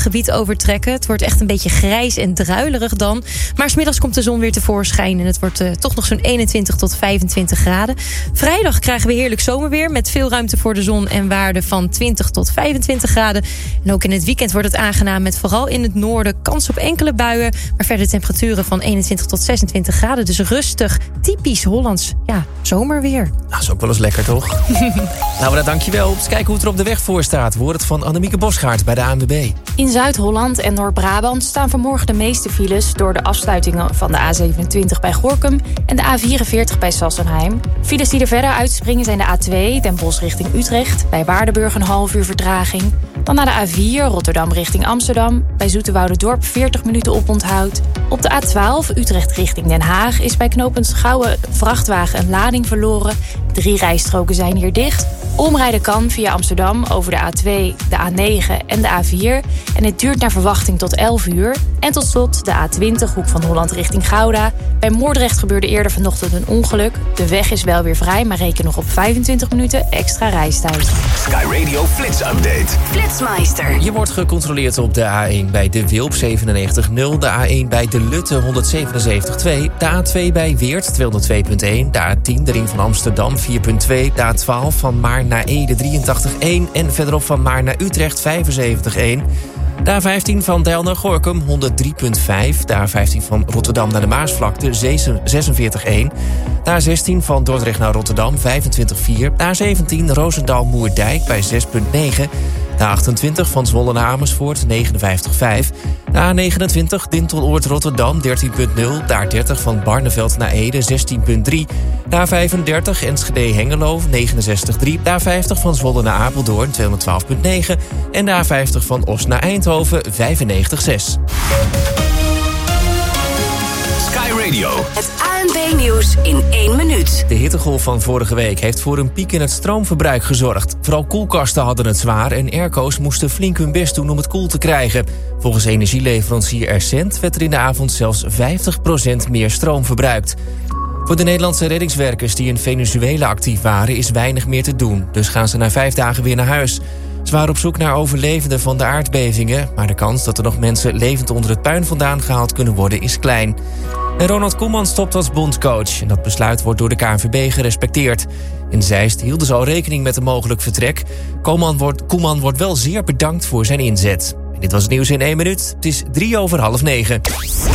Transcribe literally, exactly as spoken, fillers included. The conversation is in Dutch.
gebied overtrekken. Het wordt echt een beetje grijs en druilerig dan. Maar 's middags komt de zon weer tevoorschijn en het wordt uh, toch nog zo'n eenentwintig tot vijfentwintig graden. Vrijdag krijgen we heerlijk zomerweer met veel ruimte voor de zon en waarden van twintig tot vijfentwintig graden. En ook in het weekend wordt het aangenaam met vooral in het noorden kans op enkele buien, maar verder temperaturen van eenentwintig tot zesentwintig graden. Dus rustig, typisch Hollands ja, zomerweer. Nou, dat is ook wel eens lekker, toch? Nou, dan dankjewel. Eens kijken hoe het er op de weg voor staat. We horen het van Annemieke Bosgaard bij de A N W B. In Zuid-Holland en Noord-Brabant staan vanmorgen de meeste files door de afsluitingen van de A zevenentwintig bij Gorinchem en de A vierenveertig bij Sassenheim. Files die er verder uitspringen zijn de A twee, Den Bosch richting Utrecht, bij Waardenburg een half uur vertraging. Dan naar de A vier, Rotterdam richting Amsterdam, bij Zoeterwoudendorp veertig minuten oponthoud. Op de A twaalf, Utrecht richting Den Haag, is bij knooppunt Gouwen vrachtwagen een lading verloren. Drie rijstroken zijn hier dicht. Omrijden kan via Amsterdam over de A twee, de A negen en de A vier. En het duurt naar verwachting tot elf uur. En tot slot de A twintig, Hoek van Holland richting Gouda. Bij Moordrecht gebeurde eerder vanochtend een ongeluk. De weg is wel weer vrij, maar reken nog op vijfentwintig minuten extra reistijd. Sky Radio Flits Update. Flitsmeister. Je wordt gecontroleerd op de A één bij De Wilp zevenennegentig nul, de A één bij De Lutte honderdzevenenzeventig twee, de A twee bij Weert tweehonderdtwee komma één, de A tien, de ring van Amsterdam vier komma twee, de A twaalf van Maar naar Ede drieëntachtig komma één en verderop van Maar naar Utrecht vijfenzeventig komma één. De A vijftien van Deil naar Gorinchem honderddrie komma vijf. De A vijftien van Rotterdam naar de Maasvlakte zesenveertig komma één. De A zestien van Dordrecht naar Rotterdam vijfentwintig komma vier. De A zeventien Roosendaal-Moerdijk bij zes komma negen. De A achtentwintig van Zwolle naar Amersfoort negenenvijftig komma vijf. De A negenentwintig Dinteloord Rotterdam dertien komma nul. De A dertig van Barneveld naar Ede zestien komma drie. De A vijfendertig Enschede Hengelo negenenzestig komma drie. De A vijftig van Zwolle naar Apeldoorn tweehonderdtwaalf komma negen. En de A vijftig van Os naar Eindhoven vijfennegentig komma zes. Sky Radio. Het A N B-nieuws in één minuut. De hittegolf van vorige week heeft voor een piek in het stroomverbruik gezorgd. Vooral koelkasten hadden het zwaar en airco's moesten flink hun best doen om het koel te krijgen. Volgens energieleverancier Ercent werd er in de avond zelfs vijftig procent meer stroom verbruikt. Voor de Nederlandse reddingswerkers die in Venezuela actief waren is weinig meer te doen. Dus gaan ze na vijf dagen weer naar huis. Ze waren op zoek naar overlevenden van de aardbevingen, maar de kans dat er nog mensen levend onder het puin vandaan gehaald kunnen worden is klein. En Ronald Koeman stopt als bondscoach en dat besluit wordt door de K N V B gerespecteerd. In Zeist hielden ze al rekening met een mogelijk vertrek. Koeman wordt, Koeman wordt wel zeer bedankt voor zijn inzet. En dit was het nieuws in één minuut. Het is drie over half negen.